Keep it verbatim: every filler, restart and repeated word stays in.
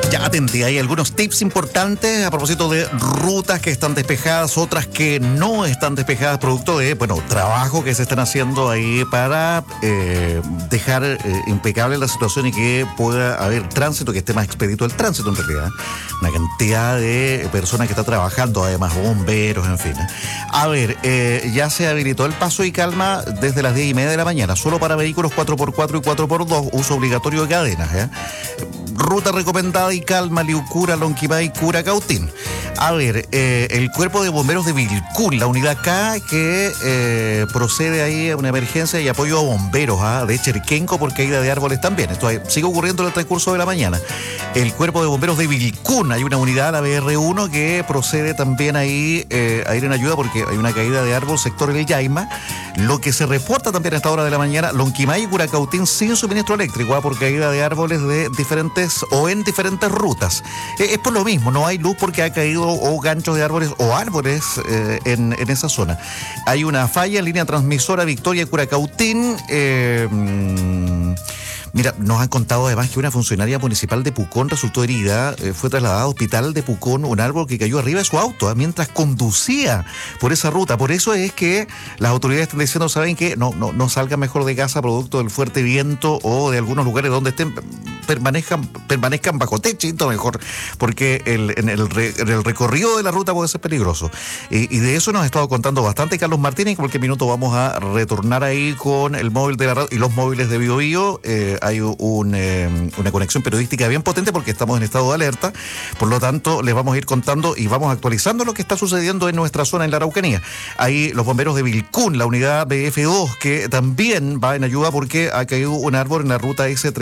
Ya atendí, hay algunos tips importantes a propósito de rutas que están despejadas, otras que no están despejadas, producto de, bueno, trabajo que se están haciendo ahí para eh, dejar eh, impecable la situación y que pueda haber tránsito, que esté más expedito el tránsito en realidad. Una cantidad de personas que están trabajando, además bomberos, en fin. A ver, eh, ya se habilitó el paso y calma desde las diez y media de la mañana, solo para vehículos cuatro por cuatro y cuatro por dos, uso obligatorio de cadenas, ¿eh? Ruta recomendada y calma, Liucura, Lonquimay, Curacautín. A ver, eh, el cuerpo de bomberos de Vilcún, la unidad K que eh, procede ahí a una emergencia y apoyo a bomberos ¿ah? de Cherquenco por caída de árboles también. Esto hay, sigue ocurriendo en el transcurso de la mañana. El cuerpo de bomberos de Vilcún, hay una unidad, la B R uno, que procede también ahí eh, a ir en ayuda porque hay una caída de árbol, sector El Yaima. Lo que se reporta también a esta hora de la mañana, Lonquimay y Curacautín sin suministro eléctrico ¿ah? por caída de árboles de diferentes o en diferentes rutas. Eh, es por lo mismo, no hay luz porque ha caído o ganchos de árboles o árboles eh, en, en esa zona. Hay una falla en línea transmisora Victoria-Curacautín. Eh, Mira, nos han contado además que una funcionaria municipal de Pucón resultó herida, eh, fue trasladada al hospital de Pucón, un árbol que cayó arriba de su auto, ¿eh? mientras conducía por esa ruta. Por eso es que las autoridades están diciendo, ¿saben qué? No, no, no salgan mejor de casa producto del fuerte viento o de algunos lugares donde estén, permanezcan, permanezcan bajo techito mejor, porque el, en, el re, en el recorrido de la ruta puede ser peligroso. Y, y de eso nos ha estado contando bastante Carlos Martínez. En cualquier minuto vamos a retornar ahí con el móvil de la radio y los móviles de Bio Bio. Eh, hay un, eh, una conexión periodística bien potente porque estamos en estado de alerta, por lo tanto les vamos a ir contando y vamos actualizando lo que está sucediendo en nuestra zona en la Araucanía. Ahí los bomberos de Vilcún, la unidad B F dos, que también va en ayuda porque ha caído un árbol en la ruta S